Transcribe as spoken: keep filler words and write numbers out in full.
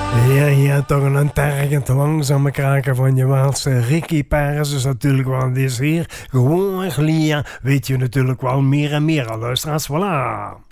Ja, ja, toch een tergend langzame kraken van je Waalse Ricky Paris is natuurlijk wel deze hier. Gewoon Lia, weet je natuurlijk wel meer en meer. Luisteraars, voilà.